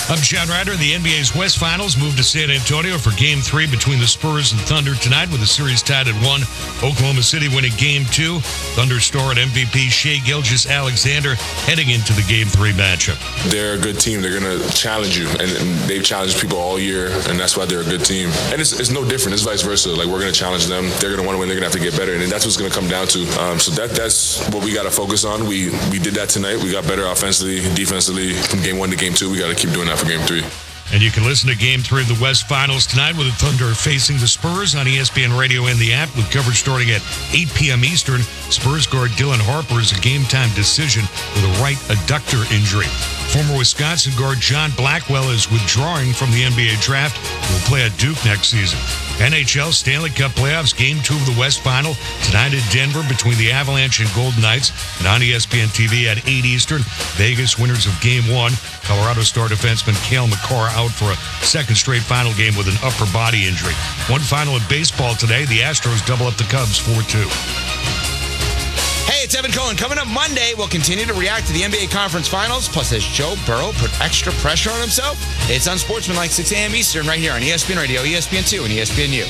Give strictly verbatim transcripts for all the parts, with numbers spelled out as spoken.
I'm John Ryder. The N B A's West Finals moved to San Antonio for Game three between the Spurs and Thunder tonight with the series tied at one. Oklahoma City winning Game two. Thunder star and M V P Shai Gilgeous-Alexander heading into the Game three matchup. They're a good team. They're going to challenge you, and, and they've challenged people all year, and that's why they're a good team. And it's, it's no different. It's vice versa. Like, we're going to challenge them. They're going to want to win. They're going to have to get better, and that's what's going to come down to. Um, so that that's what we got to focus on. We, we did that tonight. We got better offensively, defensively from Game one to Game two. We got to keep doing that for Game three. And you can listen to Game three of the West Finals tonight with the Thunder facing the Spurs on E S P N Radio and the app with coverage starting at eight p.m. Eastern. Spurs guard Dylan Harper is a game-time decision with a right adductor injury. Former Wisconsin guard John Blackwell is withdrawing from the N B A draft and will play at Duke next season. N H L Stanley Cup Playoffs, Game two of the West Final, tonight in Denver between the Avalanche and Golden Knights, and on E S P N T V at eight Eastern. Vegas winners of Game one. Colorado star defenseman Cale Makar out for a second straight final game with an upper body injury. One final in baseball today. The Astros double up the Cubs four two. Hey, it's Evan Cohen. Coming up Monday, we'll continue to react to the N B A Conference Finals. Plus, has Joe Burrow put extra pressure on himself? It's Unsportsmanlike, six a.m. Eastern, right here on E S P N Radio, E S P N two, and E S P N U.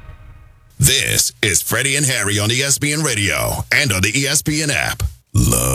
This is Freddie and Harry on E S P N Radio and on the E S P N app. Love.